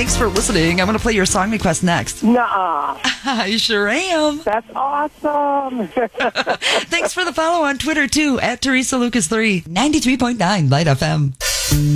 Thanks for listening. I'm going to play your song request next. Nuh-uh. I sure am. That's awesome. Thanks for the follow on Twitter, too, at Teresa Lucas 3, 93.9 Light FM.